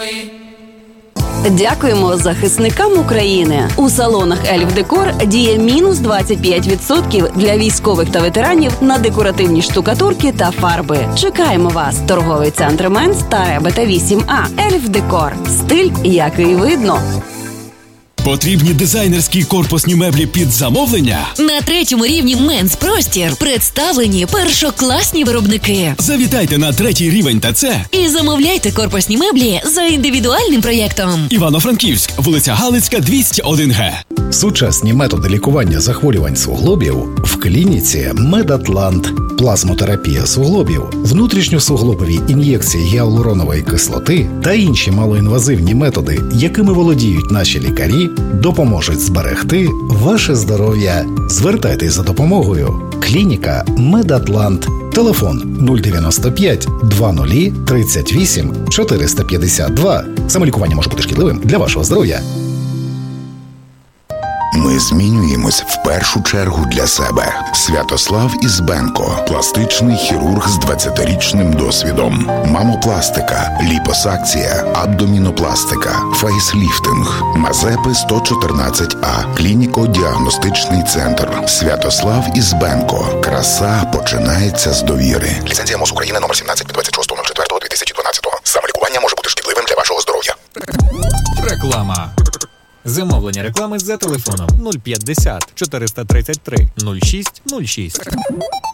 Дякуємо захисникам України. У салонах Ельф Декор діє мінус 25% для військових та ветеранів на декоративні штукатурки та фарби. Чекаємо вас. Торговий центр Менс та Ребета 8А. Ельф Декор. Стиль, який видно. Потрібні дизайнерські корпусні меблі під замовлення? На третьому рівні Менс Простір представлені першокласні виробники. Завітайте на третій рівень ТЦ І замовляйте корпусні меблі за індивідуальним проєктом. Івано-Франківськ, вулиця Галицька, 201Г. Сучасні методи лікування захворювань суглобів в клініці Медатлант. Плазмотерапія суглобів, внутрішньосуглобові ін'єкції гіалуронової кислоти та інші малоінвазивні методи, якими володіють наші лікарі, допоможуть зберегти ваше здоров'я. Звертайтесь за допомогою. Клініка Медатлант. Телефон 095 20 38 452. Самолікування може бути шкідливим для вашого здоров'я. Ми змінюємось в першу чергу для себе. Святослав Ізбенко – пластичний хірург з 20-річним досвідом. Мамопластика, ліпосакція, абдомінопластика, фейсліфтинг. Мазепи 114А. Клініко-діагностичний центр. Святослав Ізбенко. Краса починається з довіри. Ліцензія МОЗ України номер 17 від 26.04.2012. Самолікування може бути шкідливим для вашого здоров'я. Реклама. Замовлення реклами за телефоном 050 433 06 06.